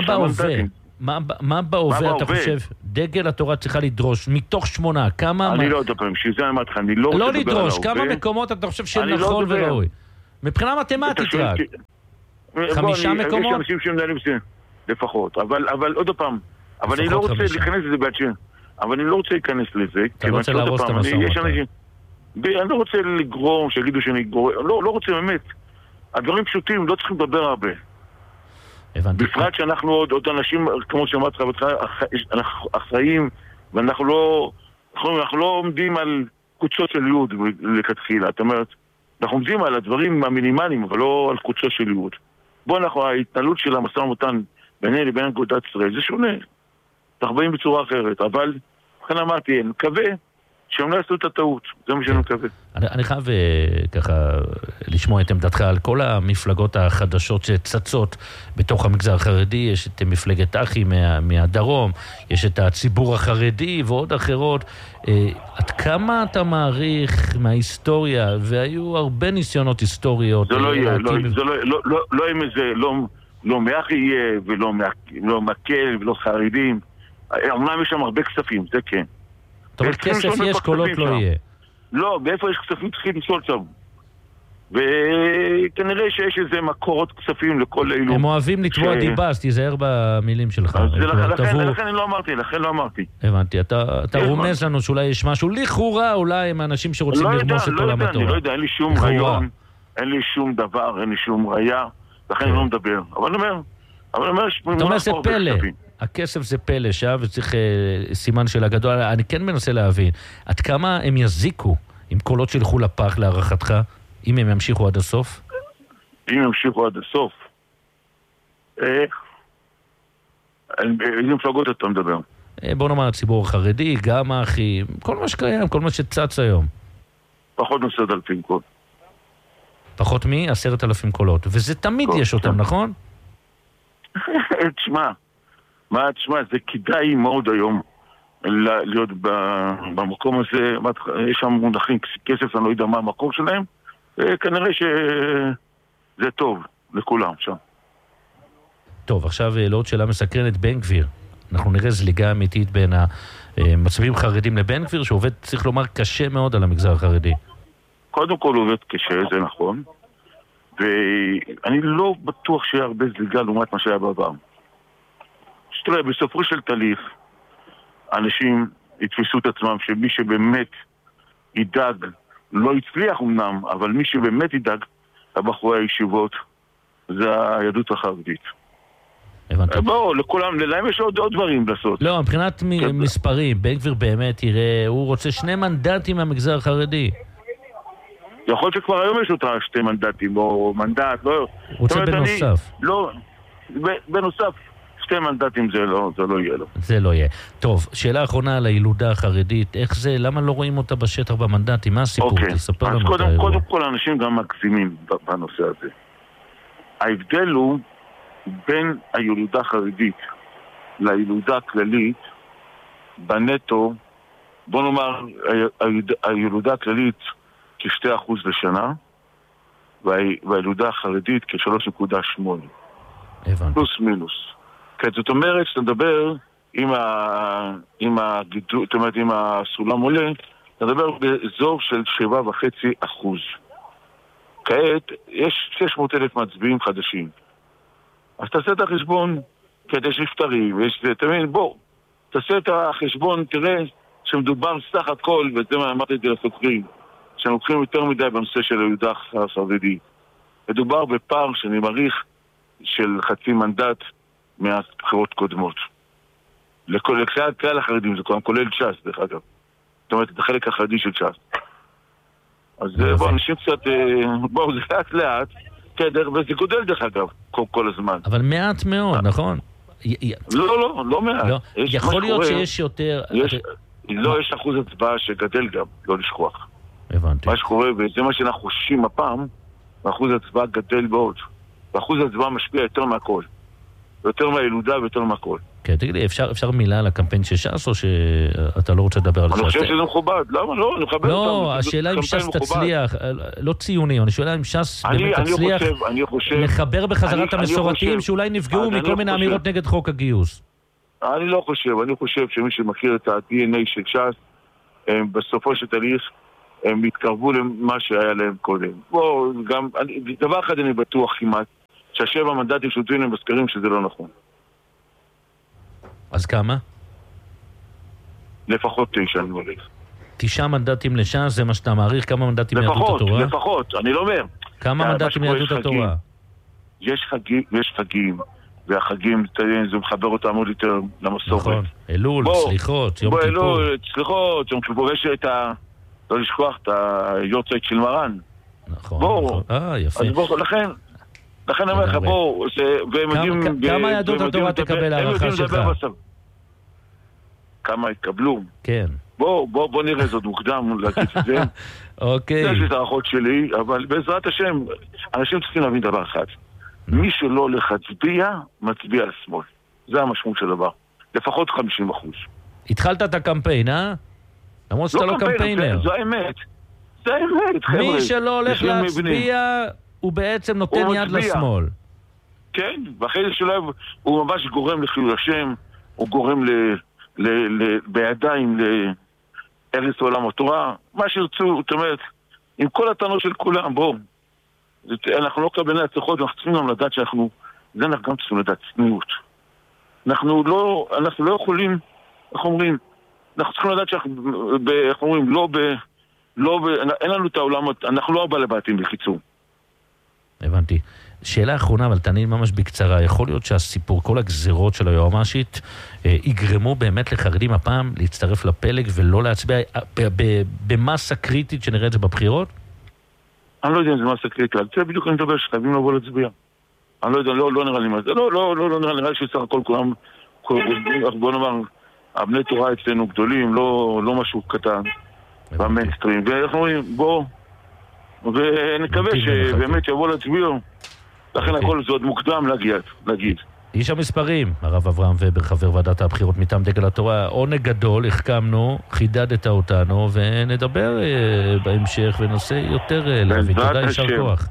מה בהווה אתה חושב דגל התורה צריכה לדרוש מתוך 8? כמה... אני לא יודע פעם, שזה אמרת לך, אני לא רוצה לדבר על ההווה. לא לדרוש, כמה מקומות אתה חושב שנכון וראוי? מבחינה מתמטית רק. 5 מקומות? יש אנשים שמנהלים לפחות, אבל עוד פעם, אבל אני לא רוצה להיכנס לזה בעצם. אבל אני לא רוצה להיכנס לזה. אתה לא רוצה להרוס את המשא ומתן. אני לא רוצה לגרום, שיגידו שאני גורם, לא רוצה באמת. הדברים פשוטים, לא צריכים לדבר הרבה. הבנתי. בפרט שאנחנו עוד אנשים, כמו שאמרת לך, אנחנו אחראים, ואנחנו לא עומדים על קוצות של יוד לכתחילה. זאת אומרת, אנחנו עומדים על הדברים המינימליים, אבל לא על קוצות של יוד. ההתנהלות של המשא ומתן ביני לבין אגודת ישראל, זה שונה. אנחנו באים בצורה אחרת, אבל, לכן אמרתי, אני מקווה שהם לא יעשו את הטעות, זה מה שאני מקווה. אני חייב ככה לשמוע את עמדתך על כל המפלגות החדשות שצצות בתוך המגזר החרדי, יש את מפלגת אחי מהדרום, יש את הציבור החרדי ועוד אחרות. עד כמה אתה מעריך מההיסטוריה, והיו הרבה ניסיונות היסטוריות... זה לא יהיה, לא עם איזה, לא מאחי יהיה, ולא מקל, ולא חרדים. אמנם יש שם הרבה כספים, זה כן. זאת אומרת, כסף יש, קולות לא יהיה. לא, באיפה יש כספים צריכים לשאול שם. וכנראה שיש איזה מקורות כספים לכל אילו. הם אוהבים לתבוע דיבה, אז תיזהר במילים שלך. לכן לא אמרתי. הבנתי, אתה רומז לנו שאולי יש משהו לכאורה, אולי עם האנשים שרוצים לרמוס את עולם התורה. אני לא יודע, אין לי שום רעיון, אין לי שום דבר, אין לי שום ראיה, לכן אני לא מדבר. אבל אני אומר, אתה אומר, זה פלא. הכסף זה פלא שם, וצריך סימן שאלה גדול. אני כן מנסה להבין, עד כמה הם יזיקו עם קולות שילכו לפח להערכתך, אם הם ימשיכו עד הסוף? אם הם ימשיכו עד הסוף? איזה מפלגות אתה מדבר? בוא נאמר, הציבור החרדי, גם האחים, כל מה שקיים, כל מה שצץ היום. פחות מ10,000 קולות. פחות מ10,000 קולות. וזה תמיד יש אותם, נכון? תשמע, זה כדאי מאוד היום להיות במקום הזה. יש שם מונחים כסף, אני לא יודע מה המקום שלהם. כנראה שזה טוב לכולם שם. טוב, עכשיו לעוד שאלה מסקרנת, בן גביר. אנחנו נראה זליגה אמיתית בין המצביעים חרדים לבן גביר, שעובד, צריך לומר, קשה מאוד על המגזר החרדי. קודם כל עובד קשה, זה נכון. ואני לא בטוח שיהיה הרבה זליגה לעומת מה שהיה בעבר. שתראה, בסופו של תהליך, אנשים יתפסו את עצמם שמי שבאמת ידאג, לא יצליח אמנם, אבל מי שבאמת ידאג לבחורי הישיבות, זה היהדות החרדית. הבנתי. בואו, להם יש עוד דברים לעשות. לא, מבחינת מספרים, בן גביר באמת יראה, הוא רוצה 2 מנדטים מהמגזר החרדי. יכול להיות שכבר היום יש אותה 2 מנדטים, או מנדט, לא... הוא רוצה בנוסף. לא, בנוסף. 2 מנדטים זה לא יהיה לו. זה לא יהיה. טוב, שאלה אחרונה על הילודה החרדית. איך זה, למה לא רואים אותה בשטח במנדטים? מה הסיפור? תספר לנו את האירוע. קודם כל אנשים גם מגזימים בנושא הזה. ההבדל הוא בין הילודה החרדית לילודה הכללית בנטו, בוא נאמר, הילודה הכללית כ2% לשנה, והילודה החרדית כ3.8. הבנתי. פלוס מינוס. זאת אומרת, שאתה מדבר עם הסולם עולה, אתה מדבר באזור של 7.5%. כעת, יש 600,000 מצביעים חדשים. אז תעשה את החשבון כדי שיפטרים, בוא, תעשה את החשבון, תראה שמדובר סך הכל, וזה מה אמרתי את זה לסוקרים, שהם לוקחים יותר מדי בנושא של הילודה החרדית. מדובר בפער שאני מעריך של 0.5 מנדט מהבחירות קודמות. לכלל החרדים, זה כולל צ'אס, דרך אגב. זאת אומרת, את החלק החרדי של צ'אס. אז בואו, אנשים קצת, בואו, זה לאט, וזה גודל דרך אגב, כל הזמן. אבל מעט מאוד, נכון? לא מעט. יכול להיות שיש יותר... לא, יש אחוז הצבעה שגדל גם, לא לשכוח. הבנתי. מה שקורה, וזה מה שאנחנו חושבים הפעם, אחוז הצבעה גדל בעוד. ואחוז הצבעה משפיע יותר מהכל. יותר מהילודה ויותר מהכל. כן, תגיד לי, אפשר מילה על הקמפיין של ש"ס, או שאתה לא רוצה לדבר על ש"ס? אני חושב שזה מכובד. למה לא? אני מכבד אותם. לא, השאלה אם ש"ס תצליח, לא ציוני, אני שואלה אם ש"ס באמת תצליח לחבר בחזרת המסורתיים שאולי נפגעו מכל מיני אמירות נגד חוק הגיוס. אני לא חושב, אני חושב שמי שמכיר את ה-DNA של ש"ס, בסופו של תהליך, הם התקרבו למה שהיה להם קודם. בואו, גם, דבר אחד אני בטוח כמעט, שה7 מנדטים שותפים להם בסקרים שזה לא נכון. אז כמה? לפחות 9, אני הולך. 9 מנדטים לש"ס, זה מה שאתה מעריך? כמה מנדטים מיהדות התורה? לפחות, אני לא אומר. כמה מנדטים מיהדות התורה? יש חגים, והחגים, זה מחבר אותם עוד יותר למסורת. נכון, אלול, סליחות, יום כיפור. אלול, סליחות, יום כיפור, יש את לא לשכוח את היורצייט של מרן. נכון. יפה. אז בואו, לכן אני אומר לך, בואו, והם יודעים... כמה יהדות התורה תקבל הערכה שלך? כמה התקבלו? כן. בואו נראה, זאת מוקדם להגיד את זה. אוקיי. יש לי את הערכות שלי, אבל בעזרת השם, אנשים צריכים להבין דבר אחד. מי שלא הולך להצביע, מצביע לשמאל. זה המשמעות של דבר. לפחות 50%. התחלת את הקמפיין, למרות שאתה לא קמפיינר. זו האמת. זה האמת, חבר'ה. מי שלא הולך להצביע, הוא בעצם נותן יד לשמאל. כן, ואחרי זה שלב הוא ממש גורם לחילול השם, הוא גורם בידיים לארץ עולם התורה, מה שירצו, זאת אומרת, עם כל הטענות של כולם, בואו, אנחנו לא קבלני הצלחות, אנחנו צריכים גם לדעת שאנחנו, זה אנחנו גם צריכים לדעת צניעות. אנחנו לא יכולים, איך אומרים, אנחנו צריכים לדעת שאנחנו, איך אומרים, אין לנו את העולם, אנחנו לא הבעלי בתים בקיצור. הבנתי. שאלה אחרונה, אבל תעני ממש בקצרה. יכול להיות שהסיפור, כל הגזירות של היועמ"שית, יגרמו באמת לחרדים הפעם להצטרף לפלג ולא להצביע במסה קריטית שנראה את זה בבחירות? אני לא יודע אם זה מסה קריטית. זה בדיוק אני מדבר שחייבים לבוא להצביע. אני לא יודע, לא נראה לי מה זה. לא נראה לי שצריך הכל כולם, בוא נאמר, הבני תורה אצלנו גדולים, לא משהו קטן במיינסטרים. ואנחנו אומרים, בוא, ונקווה שבאמת יבוא להצביע. לכן הכל זה עוד מוקדם להגיד. איש המספרים, הרב אברהם ובר, חבר ועדת הבחירות מטעם דגל התורה, עונג גדול, החכמנו, חידדת אותנו, ונדבר בהמשך ונושא יותר להביא. תודה, יישר כוח.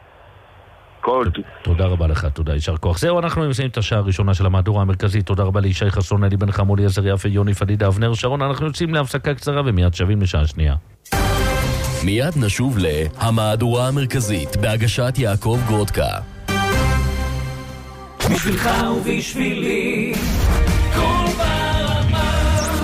תודה רבה לך, תודה, יישר כוח. זהו, אנחנו מסיימים את השעה הראשונה של המהדורה המרכזית. תודה רבה לישי חסון, אלי בן חמולי, עזר יפה, יוני פדידה, אבנר שרון. אנחנו יוצאים להפסקה קצרה ומיד שווים לשעה שנייה. מיד נשוב להמהדורה המרכזית בהגשת יעקב גרודקה. בשבילך ובשבילי כל ברמה.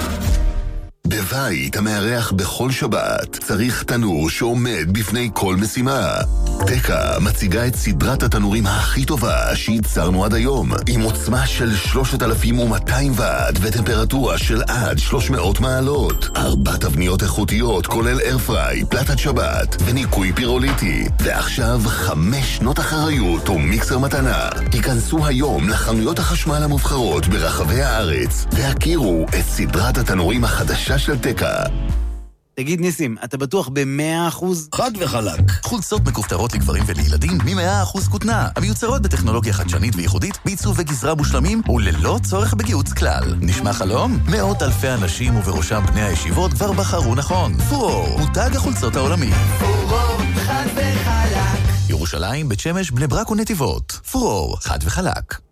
בבית המארח בכל שבת צריך תנור שעומד בפני כל משימה. תקה מציגה את סדרת התנורים הכי טובה שייצרנו עד היום, עם עוצמה של 3200 ואט וטמפרטורה של עד 300 מעלות. 4 תבניות איכותיות כולל איירפריי, פלטת שבת וניקוי פירוליטי. ועכשיו 5 שנות אחריות ומיקסר מתנה. היכנסו היום לחנויות החשמל המובחרות ברחבי הארץ והכירו את סדרת התנורים החדשה של תקה. תגיד ניסים, אתה בטוח ב100%? חד וחלק. חולצות מכופתרות לגברים ולילדים מ100% כותנה. המיוצרות בטכנולוגיה חדשנית וייחודית, בעיצוב וגזרה מושלמים וללא צורך בגיהוץ כלל. נשמע חלום? מאות אלפי אנשים ובראשם בני הישיבות כבר בחרו נכון. פורור, מותג החולצות העולמי. פורור, חד וחלק. ירושלים, בית שמש, בני ברק ונתיבות. פורור, חד וחלק.